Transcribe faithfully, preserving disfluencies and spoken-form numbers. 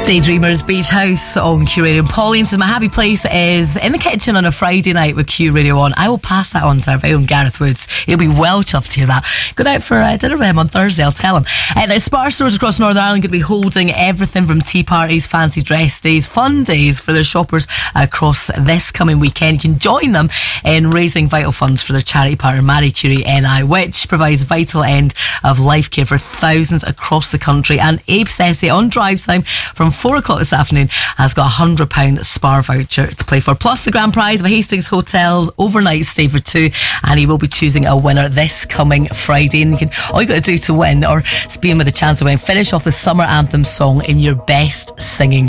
Daydreamers Beach House on Q Radio. And Pauline says my happy place is in the kitchen on a Friday night with Q Radio on. I will pass that on to our very own Gareth Woods. He'll be well chuffed to hear that. Go out for uh, dinner with him on Thursday, I'll tell him. And uh, Spar stores across Northern Ireland going to be holding everything from tea parties, fancy dress days, fun days for their shoppers across this coming weekend. You can join them in raising vital funds for their charity partner Marie Curie N I, which provides vital end of life care for thousands across the country. And Abe Sessie on drive time from four o'clock this afternoon has got a one hundred pound Spar voucher to play for, plus the grand prize of a Hastings Hotel's overnight stay for two, and he will be choosing a winner this coming Friday. And you can, all you got to do to win, or to be in with a chance to win, finish off the summer anthem song in your best singing